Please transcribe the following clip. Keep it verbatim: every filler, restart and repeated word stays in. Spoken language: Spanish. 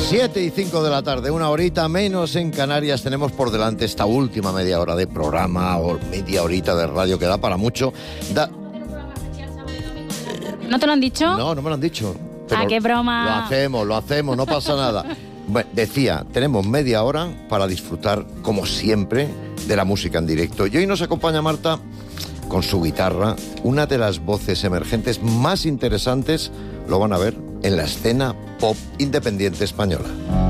siete y cinco de la tarde, una horita menos en Canarias. Tenemos por delante esta última media hora de programa o media horita de radio que da para mucho. Da... ¿No te lo han dicho? No, no me lo han dicho. Ah, qué broma. Lo hacemos, lo hacemos, no pasa nada. Bueno, decía, tenemos media hora para disfrutar, como siempre, de la música en directo. Y hoy nos acompaña Marta con su guitarra, una de las voces emergentes más interesantes, lo van a ver, en la escena pop independiente española.